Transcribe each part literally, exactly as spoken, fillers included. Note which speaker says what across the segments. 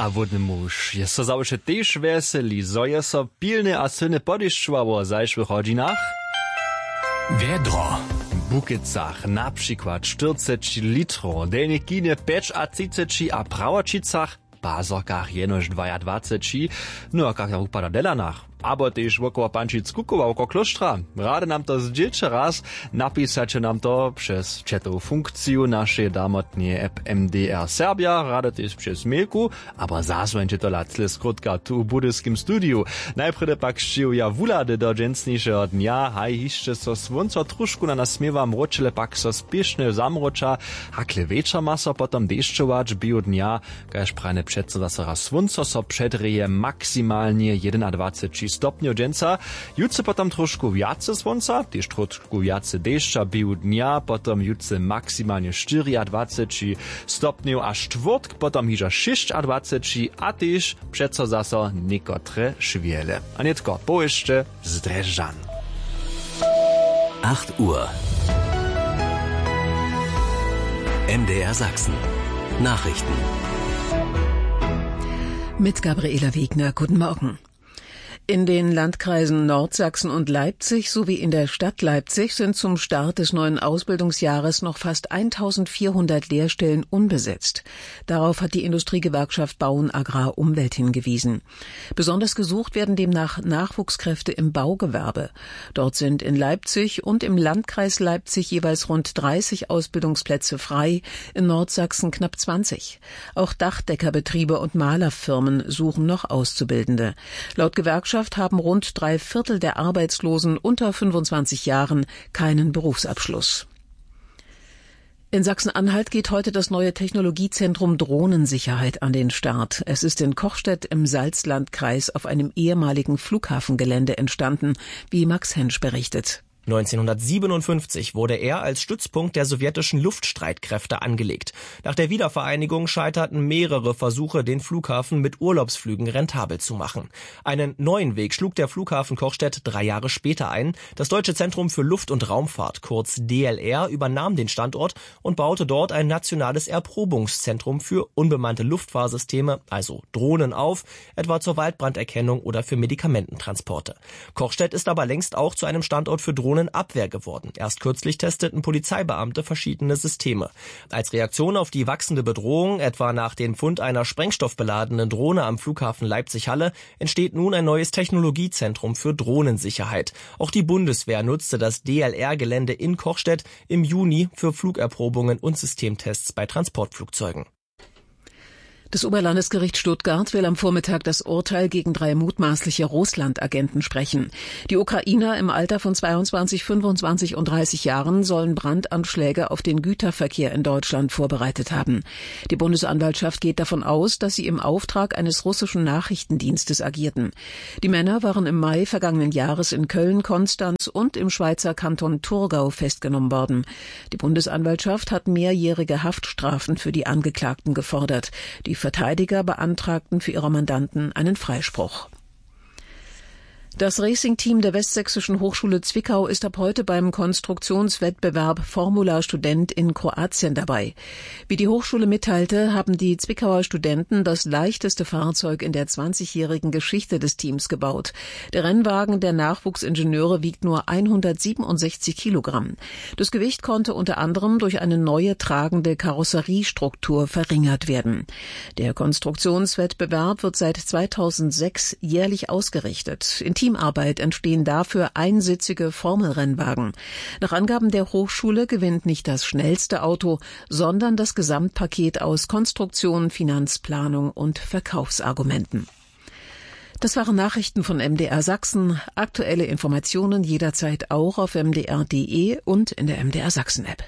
Speaker 1: A wodny muž je so zawsze też weseli, zo je so pilny a syny podeszła o zajszłych godzinach.
Speaker 2: Wiedro.
Speaker 1: W Bukycach na przykład czterdzieści litrów, delnie kinie pięć a trzydzieści a Prawočicach, Bazokach jenoż dwadzieścia, no a jak upada delanach. Abo też wokoło Pančic Kukowa, wokoło Klostra. Rade nam to zdzielcie raz, napisacie nam to przez chatową funkcję naszej damotnie app M D R Serbia, rade też przez mailku, aber zasłęcie to lacle skrótka tu w budyskim studiu. Najpierw pak szczył ja wulady do dżęsniejszego dnia, haj jeszcze so słonco troszku na nasmiewa mroczele pak so spieszne zamrocza, hakle wieczor ma so potom deszczować biu dnia, każ prane przedco zase raz słonco so przedryje maksymalnie dwadzieścia jeden stopniów dżęca, jutce potom troszku wiace słonca, też troszku wiace deszcza biu dnia, potom jutce maksymalnie dwadzieścia cztery stopniów, a czwartk potom hiża dwadzieścia sześć, a też przedco zase niekotre szwiele. A nietko po jeszcze z Dreżan.
Speaker 2: acht Uhr. M D R Sachsen. Nachrichten.
Speaker 3: Mit Gabriela Wegner, guten Morgen. In den Landkreisen Nordsachsen und Leipzig sowie in der Stadt Leipzig sind zum Start des neuen Ausbildungsjahres noch fast eintausendvierhundert Lehrstellen unbesetzt. Darauf hat die Industriegewerkschaft Bauen Agrar Umwelt hingewiesen. Besonders gesucht werden demnach Nachwuchskräfte im Baugewerbe. Dort sind in Leipzig und im Landkreis Leipzig jeweils rund dreißig Ausbildungsplätze frei, in Nordsachsen knapp zwanzig. Auch Dachdeckerbetriebe und Malerfirmen suchen noch Auszubildende. Laut Gewerkschaft haben rund drei Viertel der Arbeitslosen unter fünfundzwanzig Jahren keinen Berufsabschluss. In Sachsen-Anhalt geht heute das neue Technologiezentrum Drohnensicherheit an den Start. Es ist in Kochstedt im Salzlandkreis auf einem ehemaligen Flughafengelände entstanden, wie Max Hensch berichtet.
Speaker 4: neunzehnhundertsiebenundfünfzig wurde er als Stützpunkt der sowjetischen Luftstreitkräfte angelegt. Nach der Wiedervereinigung scheiterten mehrere Versuche, den Flughafen mit Urlaubsflügen rentabel zu machen. Einen neuen Weg schlug der Flughafen Kochstedt drei Jahre später ein. Das Deutsche Zentrum für Luft- und Raumfahrt, kurz D L R, übernahm den Standort und baute dort ein nationales Erprobungszentrum für unbemannte Luftfahrsysteme, also Drohnen, auf, etwa zur Waldbranderkennung oder für Medikamententransporte. Kochstedt ist aber längst auch zu einem Standort für Drohnen Abwehr geworden. Erst kürzlich testeten Polizeibeamte verschiedene Systeme. Als Reaktion auf die wachsende Bedrohung, etwa nach dem Fund einer sprengstoffbeladenen Drohne am Flughafen Leipzig-Halle, entsteht nun ein neues Technologiezentrum für Drohnensicherheit. Auch die Bundeswehr nutzte das D L R-Gelände in Kochstedt im Juni für Flugerprobungen und Systemtests bei Transportflugzeugen.
Speaker 3: Das Oberlandesgericht Stuttgart will am Vormittag das Urteil gegen drei mutmaßliche Russland-Agenten sprechen. Die Ukrainer im Alter von zweiundzwanzig, fünfundzwanzig und dreißig Jahren sollen Brandanschläge auf den Güterverkehr in Deutschland vorbereitet haben. Die Bundesanwaltschaft geht davon aus, dass sie im Auftrag eines russischen Nachrichtendienstes agierten. Die Männer waren im Mai vergangenen Jahres in Köln, Konstanz und im Schweizer Kanton Thurgau festgenommen worden. Die Bundesanwaltschaft hat mehrjährige Haftstrafen für die Angeklagten gefordert. Die Verteidiger beantragten für ihre Mandanten einen Freispruch. Das Racing-Team der Westsächsischen Hochschule Zwickau ist ab heute beim Konstruktionswettbewerb Formula Student in Kroatien dabei. Wie die Hochschule mitteilte, haben die Zwickauer Studenten das leichteste Fahrzeug in der zwanzigjährigen Geschichte des Teams gebaut. Der Rennwagen der Nachwuchsingenieure wiegt nur hundertsiebenundsechzig Kilogramm. Das Gewicht konnte unter anderem durch eine neue tragende Karosseriestruktur verringert werden. Der Konstruktionswettbewerb wird seit zweitausendsechs jährlich ausgerichtet. In Teamarbeit entstehen dafür einsitzige Formelrennwagen. Nach Angaben der Hochschule gewinnt nicht das schnellste Auto, sondern das Gesamtpaket aus Konstruktion, Finanzplanung und Verkaufsargumenten. Das waren Nachrichten von M D R Sachsen. Aktuelle Informationen jederzeit auch auf m d r punkt d e und in der M D R Sachsen App.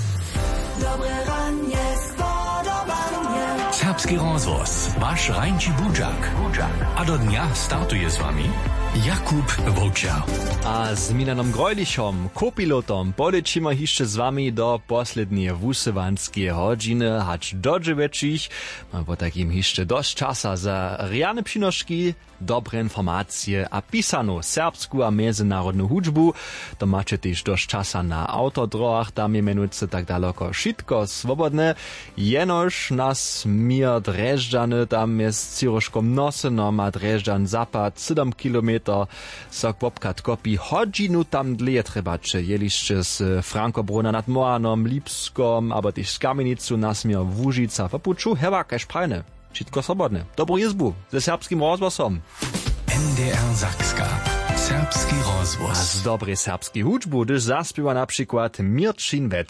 Speaker 2: Serbski rozvoz, vaš Rajnči Budžak. A do dnia startuje s vami Jakub Vlča.
Speaker 1: A z Milanom Grojlichom, kopilotom, polećimo jeszcze z wami do poslednje wusywanske godziny, hać do dziewięciu. Mam po takim jeszcze dość czasa za reane przynoszki, dobre informacje a pisanu serbsku a międzynarodną hudżbu. To macie też dość czasa na autodrohach, tam je menujce tak daleko wszystko swobodne. Jenoż nas mir smer Drežďany, tam je s Ciroškom Nosenom a Drežďan zapad siedem kilometrów, so popkat kopi hodźinu tam dlje trebače, jelišće s Frankobruna nad Moranom, Lipskom, abo też z Kamienicu na smer Łužica, w Puczu, hewa kaž prajne. Wszystko swobodne. Dobrą jezbu, ze serbskim rozgłosom.
Speaker 2: N D R Sakska. Serbski rozgłos.
Speaker 1: A z dobrej serbskiej hudźbu, gdyż zaśpiewa na przykład Mirčin Vec.